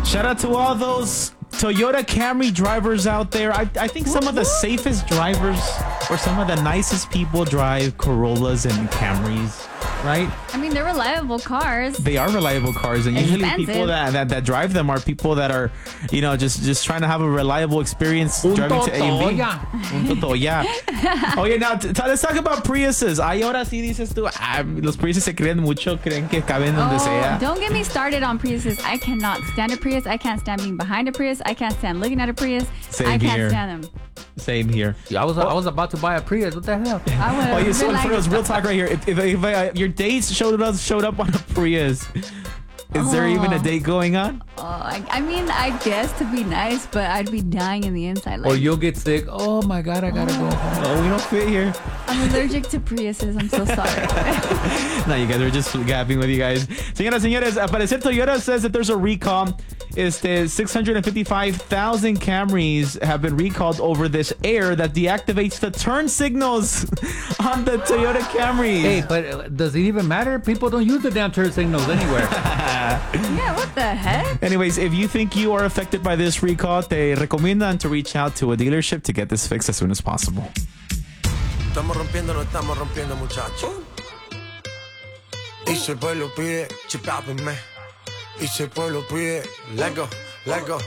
Shout out to all those Toyota Camry drivers out there. I think some of the safest drivers or some of the nicest people drive Corollas and Camrys, right? I mean, they're reliable cars. They are reliable cars, and usually Expensive. people that drive them are people that are, just trying to have a reliable experience driving to A and B. Un Totoya. Okay, now let's talk about Priuses. Ay, ahora sí dices tú, los Priuses se creen mucho, creen que caben donde sea. Don't get me started on Priuses. I cannot stand a Prius. I can't stand being behind a Prius. I can't stand looking at a Prius. I can't stand them. Same here. I was about to buy a Prius. What the hell? For those real talk right here. If your dates showed up on a Prius, is there even a date going on? I mean, I guess to be nice, but I'd be dying in the inside. Or you'll get sick. Oh my God, I gotta go home. No, we don't fit here. I'm allergic to Priuses. I'm so sorry. No, you guys are just gapping with you guys. Señoras, señores, al parecer Toyota says that there's a recall. 655,000 Camrys have been recalled over this error that deactivates the turn signals on the Toyota Camrys. Hey, but does it even matter? People don't use the damn turn signals anywhere. Yeah, what the heck? Anyways, if you think you are affected by this recall, te recomiendan to reach out to a dealership to get this fixed as soon as possible. Estamos rompiendo, no estamos rompiendo, muchachos. Y si el pueblo pide, chipápenme. Y si el pueblo pide, let go, let go.